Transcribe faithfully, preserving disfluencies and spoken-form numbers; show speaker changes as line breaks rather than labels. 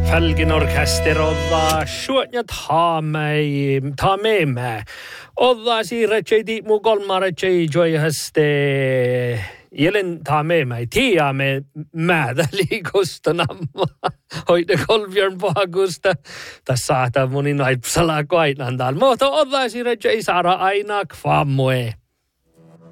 Felgin orkester odda suotja taamei, taameemme. Odda siirre tjeidi mu kolmare tjeidjoi haste jelen taameemme. Tiaamme määdä liikosta namma. Hoide kolbjörn pahakusta. Tässä saattaa munin aipsala koinan täällä. Mutta odda siirre tjei saada aina kvammoe.